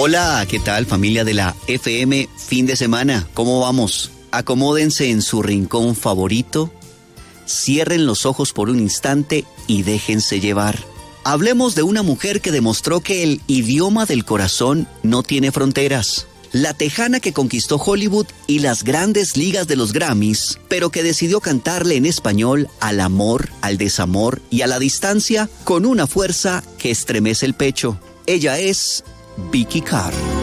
Hola, ¿qué tal familia de la FM fin de semana? ¿Cómo vamos? Acomódense en su rincón favorito, cierren los ojos por un instante y déjense llevar. Hablemos de una mujer que demostró que el idioma del corazón no tiene fronteras. La tejana que conquistó Hollywood y las grandes ligas de los Grammys, pero que decidió cantarle en español al amor, al desamor y a la distancia con una fuerza que estremece el pecho. Ella es Vicky Carr.